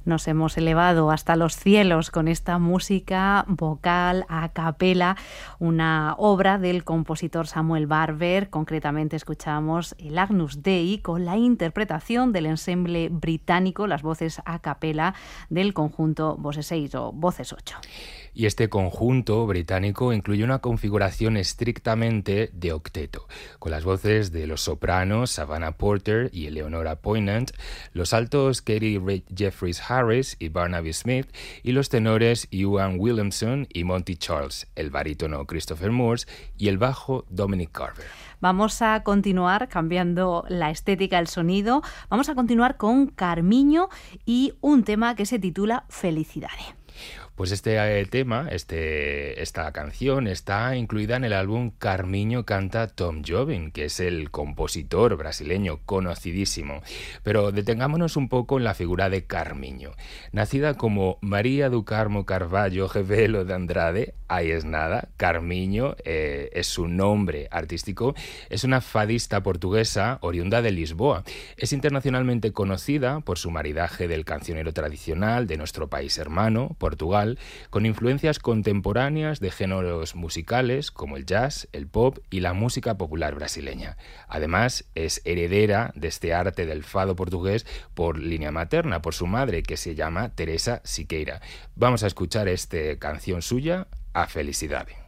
Nos hemos elevado hasta los cielos con esta música vocal a capela, una obra del compositor Samuel Barber. Concretamente escuchamos el Agnus Dei con la interpretación del ensemble británico, las voces a capela del conjunto Voces 6 o Voces 8. Y este conjunto británico incluye una configuración estrictamente de octeto, con las voces de los sopranos Savannah Porter y Eleonora Poynant, los altos Katie Jeffries Harris y Barnaby Smith, y los tenores Ewan Williamson y Monty Charles, el barítono Christopher Morse y el bajo Dominic Carver. Vamos a continuar cambiando la estética, el sonido. Vamos a continuar con Carmiño y un tema que se titula Felicidade. Pues esta canción está incluida en el álbum Carmiño canta Tom Jobim, que es el compositor brasileño conocidísimo. Pero detengámonos un poco en la figura de Carmiño. Nacida como María do Carmo Carvalho Rebelo de Andrade, ahí es nada, Carmiño es su nombre artístico, es una fadista portuguesa oriunda de Lisboa. Es internacionalmente conocida por su maridaje del cancionero tradicional de nuestro país hermano, Portugal, con influencias contemporáneas de géneros musicales como el jazz, el pop y la música popular brasileña. Además, es heredera de este arte del fado portugués por línea materna, por su madre, que se llama Teresa Siqueira. Vamos a escuchar esta canción suya, A Felicidade.